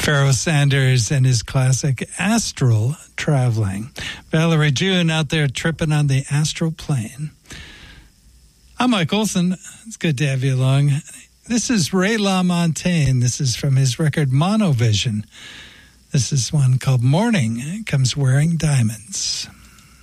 Pharoah Sanders and his classic Astral Traveling. Valerie June out there tripping on the astral plane. I'm Mike Olson. It's good to have you along. This is Ray LaMontagne. This is from his record Monovision. This is one called Morning. It comes wearing diamonds.